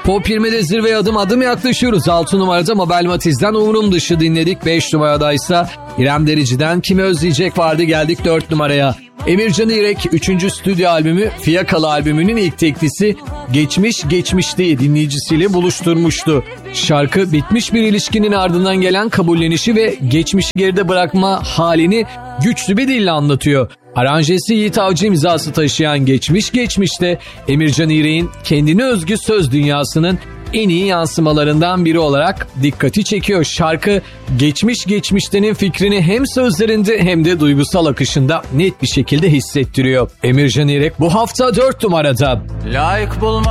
Pop 20'de zirveye adım adım yaklaşıyoruz. 6 numarada Mabel Matiz'den Umurum Dışı dinledik. 5 numaradaysa İrem Derici'den Kimi Özleyecek vardı, geldik 4 numaraya. Emircan İrek 3. stüdyo albümü Fiyakalı albümünün ilk teklisi Geçmiş Geçmişti dinleyicisiyle buluşturmuştu. Şarkı bitmiş bir ilişkinin ardından gelen kabullenişi ve geçmişi geride bırakma halini güçlü bir dille anlatıyor. Aranjesi Yiğit Avcı imzası taşıyan Geçmiş Geçmiş'te Emircan İrek'in kendine özgü söz dünyasının en iyi yansımalarından biri olarak dikkati çekiyor. Şarkı Geçmiş Geçmişte'nin fikrini hem sözlerinde hem de duygusal akışında net bir şekilde hissettiriyor. Emircan İrek bu hafta 4 numarada. Layık bulma